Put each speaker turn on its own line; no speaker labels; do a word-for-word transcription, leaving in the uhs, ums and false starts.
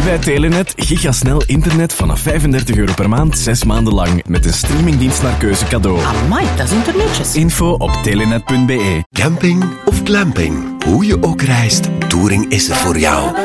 bij Telenet gigasnel internet vanaf vijfendertig euro per maand, zes maanden lang. Met een streamingdienst naar keuze cadeau.
Amai, dat is internetjes.
Info op telenet punt be.
Camping of glamping, hoe je ook reist, touring is er voor jou.